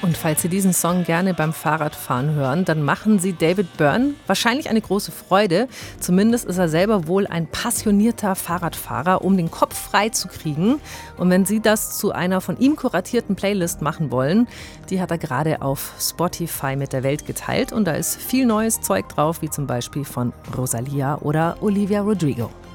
Und falls Sie diesen Song gerne beim Fahrradfahren hören, dann machen Sie David Byrne wahrscheinlich eine große Freude. Zumindest ist er selber wohl ein passionierter Fahrradfahrer, um den Kopf frei zu kriegen. Und wenn Sie das zu einer von ihm kuratierten Playlist machen wollen, die hat er gerade auf Spotify mit der Welt geteilt. Und da ist viel neues Zeug drauf, wie zum Beispiel von Rosalia oder Olivia Rodrigo.